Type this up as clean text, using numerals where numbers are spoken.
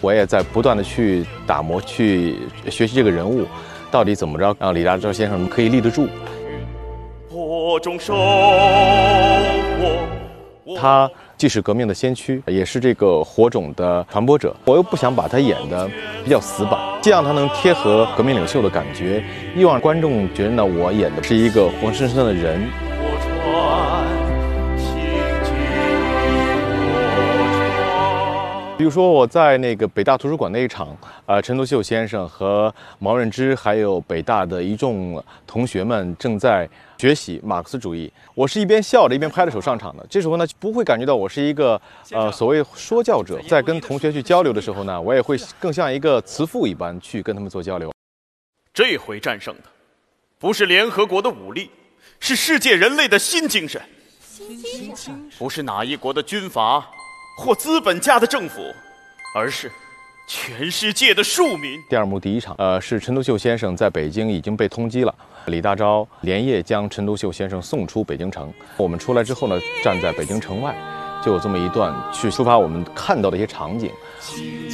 我也在不断的去打磨、去学习这个人物，到底怎么着让李大钊先生可以立得住。他既是革命的先驱，也是这个火种的传播者。我又不想把他演得比较死板，既让他能贴合革命领袖的感觉，又让观众觉得呢，我演的是一个活生生的人。比如说我在那个北大图书馆那一场，陈独秀先生和毛润之还有北大的一众同学们正在学习马克思主义。我是一边笑着一边拍着手上场的。这时候呢，不会感觉到我是一个所谓说教者。在跟同学去交流的时候呢，我也会更像一个慈父一般去跟他们做交流。 这回战胜的不是联合国的武力，是世界人类的新精神。不是哪一国的军阀或资本家的政府，而是全世界的庶民。 第二幕第一场，是陈独秀先生在北京已经被通缉了，李大钊连夜将陈独秀先生送出北京城。我们出来之后呢，站在北京城外，就有这么一段去抒发我们看到的一些场景。